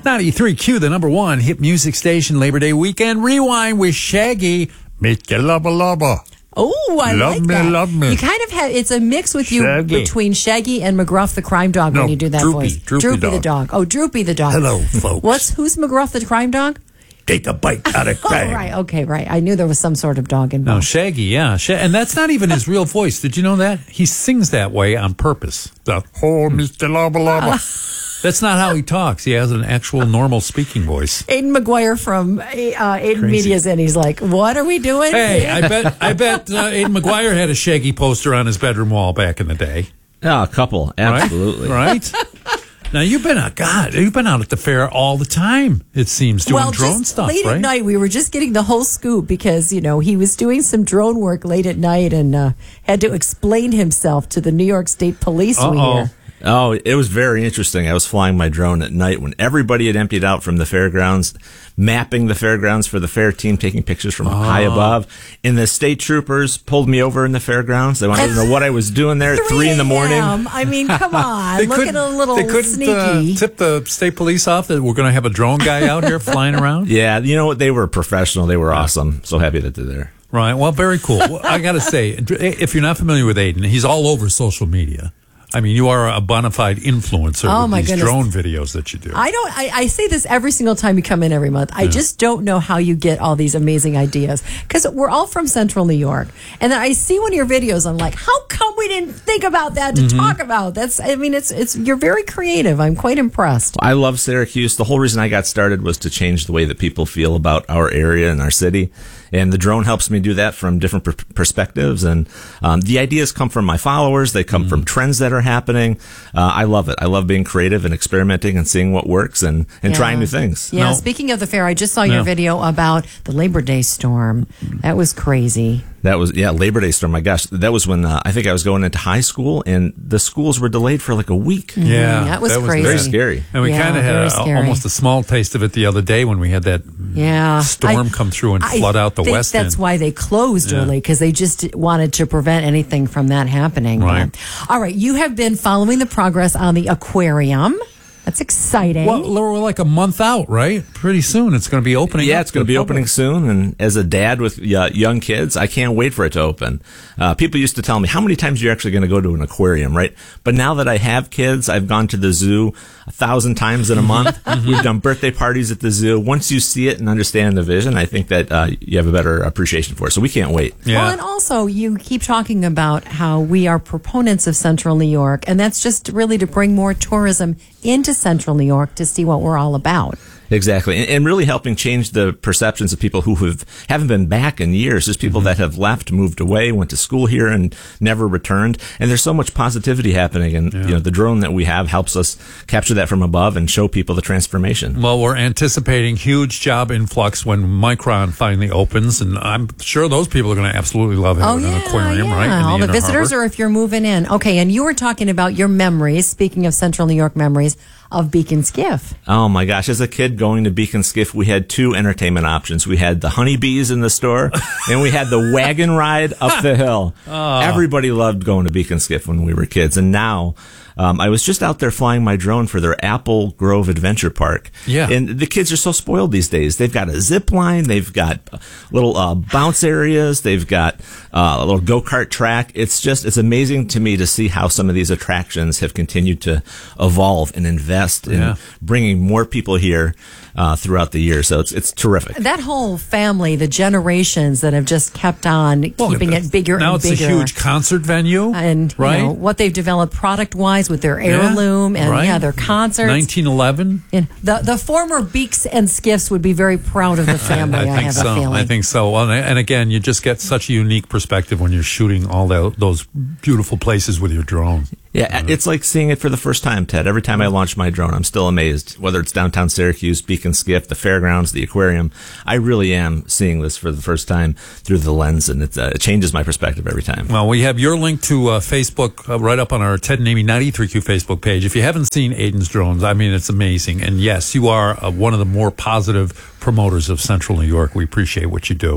93Q, the number one hit music station, Labor Day weekend rewind with Shaggy. Make you lubba lubba. Oh, I love like me, that. love me. You kind of have, it's a mix with you Shaggy. between Shaggy and McGruff the crime dog No, when you do that Droopy, voice. Droopy the dog. Oh, Droopy the dog. Hello, folks. Who's McGruff the crime dog? Take a bite out of crime. Oh, right. Okay, right. I knew there was some sort of dog No, involved. Shaggy, yeah. And that's not even his real voice. Did you know that? He sings that way on purpose. The whole Mr. Lubba Lubba. That's not how he talks. He has an actual normal speaking voice. Aiden McGuire from Aiden Media's in. He's like, what are we doing? Hey, I bet Aiden McGuire had a Shaggy poster on his bedroom wall back in the day. Yeah, a couple. Absolutely. Right? Now, you've been out at the fair all the time, it seems, doing drone stuff, late right? at night, we were just getting the whole scoop because, he was doing some drone work late at night and had to explain himself to the New York State Police. We hear. Oh, it was very interesting. I was flying my drone at night when everybody had emptied out from the fairgrounds, mapping the fairgrounds for the fair team, taking pictures from high above. And the state troopers pulled me over in the fairgrounds. They wanted to know what I was doing there at 3 in the morning. I mean, come on. Looking a little they couldn't, sneaky. tip the state police off that we're going to have a drone guy out here flying around? Yeah, you know what? They were professional. They were awesome. So happy that they're there. Right. Well, very cool. Well, I got to say, if you're not familiar with Aiden, he's all over social media. I mean, you are a bona fide influencer with these drone videos that you do. I say this every single time you come in every month. I just don't know how you get all these amazing ideas because we're all from Central New York. And then I see one of your videos. I'm like, how come we didn't think about that to talk about? You're very creative. I'm quite impressed. I love Syracuse. The whole reason I got started was to change the way that people feel about our area and our city. And the drone helps me do that from different perspectives. And the ideas come from my followers. They come from trends that are happening. I love it. I love being creative and experimenting and seeing what works and trying new things. Yeah, speaking of the fair, I just saw your video about the Labor Day storm. That was crazy. That was, Labor Day storm. My gosh, that was when I think I was going into high school and the schools were delayed for like a week. Yeah. That was crazy. Very scary. And we kind of had almost a small taste of it the other day when we had that storm come through and flood out the West End. That's why they closed early, because they just wanted to prevent anything from that happening. Right. All right. You have been following the progress on the aquarium. That's exciting. Well, we're like a month out, right? Pretty soon it's going to be opening. Yeah, it's going to be opening soon. And as a dad with young kids, I can't wait for it to open. People used to tell me, how many times are you actually going to go to an aquarium, right? But now that I have kids, I've gone to the zoo 1,000 times in a month. We've done birthday parties at the zoo. Once you see it and understand the vision, I think that you have a better appreciation for it. So we can't wait. Yeah. Well, and also you keep talking about how we are proponents of Central New York, and that's just really to bring more tourism into Central New York to see what we're all about. Exactly. And really helping change the perceptions of people who haven't been back in years. There's people that have left, moved away, went to school here and never returned. And there's so much positivity happening. And the drone that we have helps us capture that from above and show people the transformation. Well, we're anticipating huge job influx when Micron finally opens. And I'm sure those people are going to absolutely love having an aquarium, right? All the visitors, or if you're moving in. Okay, and you were talking about your memories, speaking of Central New York memories, of Beacon Skiff. Oh my gosh. As a kid going to Beacon Skiff, we had two entertainment options. We had the honeybees in the store and we had the wagon ride up the hill. Everybody loved going to Beacon Skiff when we were kids. And now, I was just out there flying my drone for their Apple Grove Adventure Park. Yeah. And the kids are so spoiled these days. They've got a zip line. They've got little bounce areas. They've got a little go-kart track. It's amazing to me to see how some of these attractions have continued to evolve and invest in bringing more people here throughout the year. So it's terrific. That whole family, the generations that have just kept on keeping it bigger and bigger. Now it's a huge concert venue. And what they've developed product-wise with their heirloom and their concerts. 1911. And the former Beaks and Skiffs would be very proud of the family, I have a feeling. I think so. Well, and again, you just get such a unique perspective when you're shooting all those beautiful places with your drone. Yeah, it's like seeing it for the first time, Ted. Every time I launch my drone, I'm still amazed. Whether it's downtown Syracuse, Beacon Skiff, the fairgrounds, the aquarium, I really am seeing this for the first time through the lens, and it changes my perspective every time. Well, we have your link to Facebook right up on our Ted and Amy 93Q Facebook page. If you haven't seen Aiden's drones, I mean, it's amazing. And yes, you are one of the more positive promoters of Central New York. We appreciate what you do.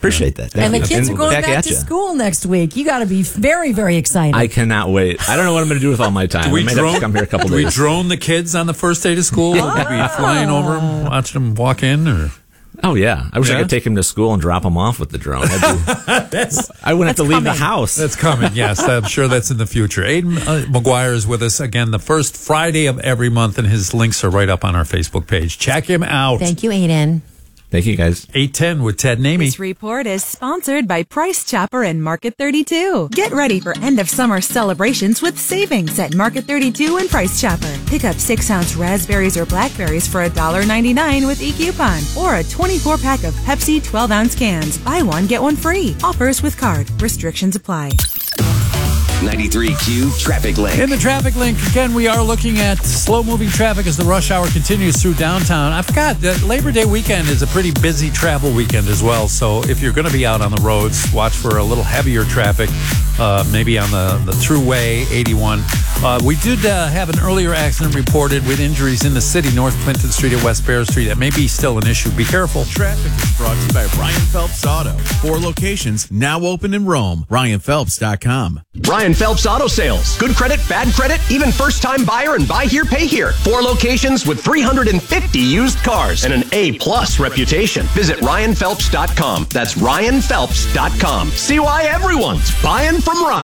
Appreciate that. And the Thank you. kids are going back at to ya. school next week. You got to be very, very excited. I cannot wait. I don't know what I'm going to do with all my time. I might have to come here a couple Do we days. drone the kids on the first day to school? We'll be flying over them, watching them walk in, or... Oh, yeah. I wish I Yeah? could take him to school and drop him off with the drone. I wouldn't have to leave the house. That's coming, yes. I'm sure that's in the future. Aiden McGuire is with us again the first Friday of every month, and his links are right up on our Facebook page. Check him out. Thank you, Aiden. Thank you, guys. 810 with Ted and Amy. This report is sponsored by Price Chopper and Market 32. Get ready for end of summer celebrations with savings at Market 32 and Price Chopper. Pick up 6-ounce raspberries or blackberries for $1.99 with e-coupon, or a 24-pack of Pepsi 12-ounce cans. Buy one, get one free. Offers with card. Restrictions apply. 93Q Traffic Link. In the traffic link, again, we are looking at slow-moving traffic as the rush hour continues through downtown. I forgot that Labor Day weekend is a pretty busy travel weekend as well. So if you're going to be out on the roads, watch for a little heavier traffic, maybe on the thruway 81. We did have an earlier accident reported with injuries in the city, North Clinton Street and West Bear Street. That may be still an issue. Be careful. Traffic is brought to you by Ryan Phelps Auto. 4 locations now open in Rome. RyanPhelps.com. Ryan Phelps Auto Sales. Good credit, bad credit, even first-time buyer and buy here, pay here. 4 locations with 350 used cars and an A-plus reputation. Visit RyanPhelps.com. That's RyanPhelps.com. See why everyone's buying from Ryan.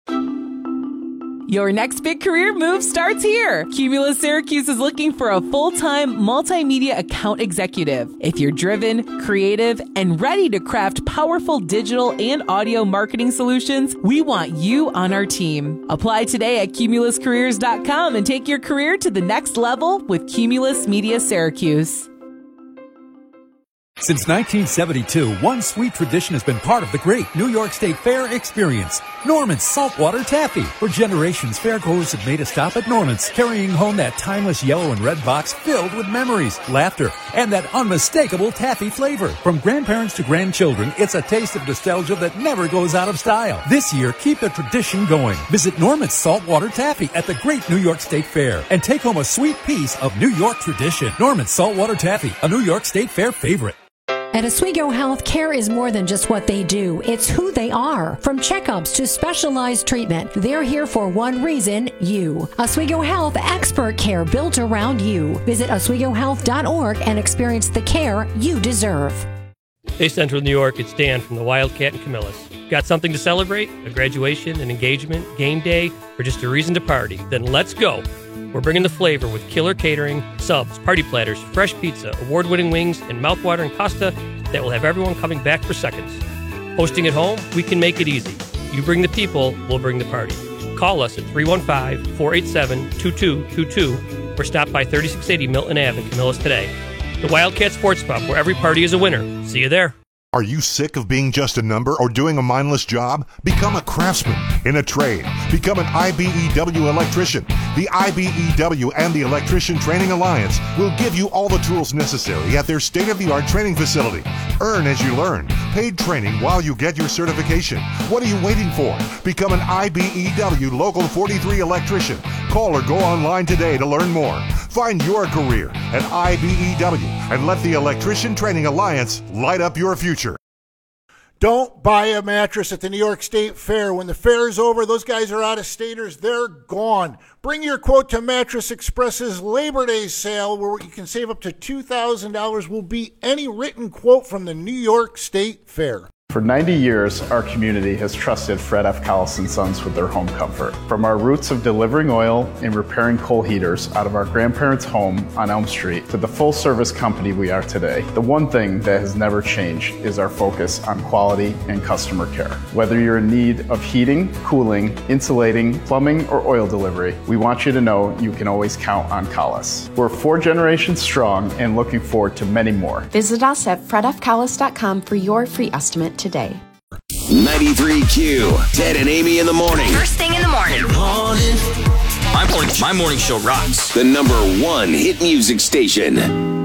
Your next big career move starts here. Cumulus Syracuse is looking for a full-time multimedia account executive. If you're driven, creative, and ready to craft powerful digital and audio marketing solutions, we want you on our team. Apply today at cumuluscareers.com and take your career to the next level with Cumulus Media Syracuse. Since 1972, one sweet tradition has been part of the great New York State Fair experience. Norman's Saltwater Taffy. For generations, fairgoers have made a stop at Norman's, carrying home that timeless yellow and red box filled with memories, laughter, and that unmistakable taffy flavor. From grandparents to grandchildren, it's a taste of nostalgia that never goes out of style. This year, keep the tradition going. Visit Norman's Saltwater Taffy at the great New York State Fair and take home a sweet piece of New York tradition. Norman's Saltwater Taffy, a New York State Fair favorite. At Oswego Health, care is more than just what they do. It's who they are. From checkups to specialized treatment, they're here for one reason, you. Oswego Health, expert care built around you. Visit OswegoHealth.org and experience the care you deserve. Hey, Central New York, it's Dan from the Wildcat and Camillus. Got something to celebrate? A graduation, an engagement, game day, or just a reason to party? Then let's go. We're bringing the flavor with killer catering, subs, party platters, fresh pizza, award-winning wings, and mouthwatering pasta that will have everyone coming back for seconds. Hosting at home, we can make it easy. You bring the people, we'll bring the party. Call us at 315-487-2222 or stop by 3680 Milton Ave in Camillus today. The Wildcat Sports Pub, where every party is a winner. See you there. Are you sick of being just a number or doing a mindless job? Become a craftsman in a trade. Become an IBEW electrician. The IBEW and the Electrician Training Alliance will give you all the tools necessary at their state-of-the-art training facility. Earn as you learn. Paid training while you get your certification. What are you waiting for? Become an IBEW Local 43 electrician. Call or go online today to learn more. Find your career at IBEW and let the Electrician Training Alliance light up your future. Don't buy a mattress at the New York State Fair. When the fair is over, those guys are out-of-staters. They're gone. Bring your quote to Mattress Express's Labor Day sale, where you can save up to $2,000. Will beat any written quote from the New York State Fair. For 90 years, our community has trusted Fred F. Collison Sons with their home comfort. From our roots of delivering oil and repairing coal heaters out of our grandparents' home on Elm Street to the full-service company we are today, the one thing that has never changed is our focus on quality and customer care. Whether you're in need of heating, cooling, insulating, plumbing, or oil delivery, we want you to know you can always count on Collis. We're 4 generations strong and looking forward to many more. Visit us at fredfcollis.com for your free estimate today. 93Q, Ted and Amy in the morning. First thing in the morning. My morning show rocks. The #1 hit music station.